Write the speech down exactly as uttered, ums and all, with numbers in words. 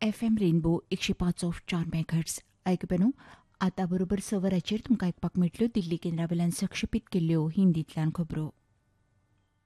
F M rainbow एकशे पाच of चार मेगाहर्ट्ज आयकपेनो आतां बरोबर सवराचेर तुमकां आयकपाक मेळटल्यो दिल्ली केंद्रा वयल्यान सक्षेपीत केल्ल्यो हिंदींतल्यान खबरो.